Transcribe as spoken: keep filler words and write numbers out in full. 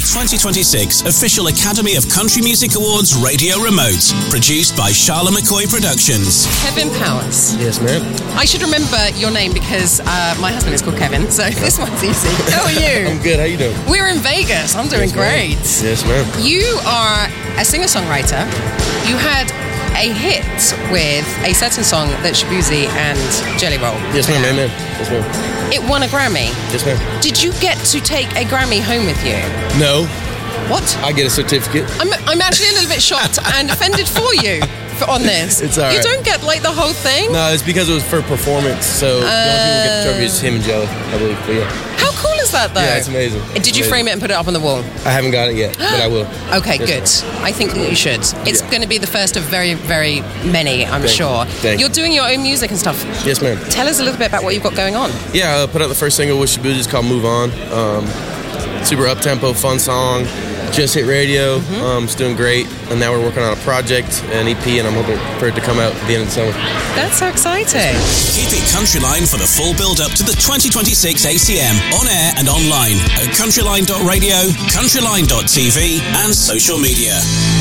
twenty twenty-six official Academy of Country Music Awards radio remote, produced by Charlotte McCoy Productions. Kevin Powers. Yes, ma'am. I should remember your name because uh, my husband is called Kevin, so this one's easy. How are you? I'm good. How you doing? We're in Vegas. I'm doing Yes, ma'am. great. Yes, ma'am. You are a singer-songwriter. You had a hit with a certain song that Shaboozey and Jelly Roll. Yes, ma'am. Amen. Yes, ma'am. It won a Grammy. Yes, ma'am. Did you get to take a Grammy home with you? No. What? I get a certificate. I'm, I'm actually a little bit shocked and offended for you for, on this. It's all right. You don't get like the whole thing? No, it's because it was for performance. So the only people who get the trophy is him and Jelly, I believe. But yeah. How cool is that, though? Yeah, it's amazing. Did you Amazing. frame it and put it up on the wall? I haven't got it yet, but I will. Okay, Yes, good. ma'am. I think that you should. It's Yeah. going to be the first of very, very many, I'm Thank you. sure. Thank You're you. doing your own music and stuff. Yes, ma'am. Tell us a little bit about what you've got going on. Yeah, I put out the first single with Shaboozey. It's called Move On. Um, super up-tempo, fun song. Just hit radio. Mm-hmm. Um, it's doing great. And now we're working on a project, an E P, and I'm hoping for it to come out at the end of the summer. That's so exciting. Keep it Countryline for the full build-up to the twenty twenty-six A C M, on air and online at countryline dot radio, countryline dot t v, and social media.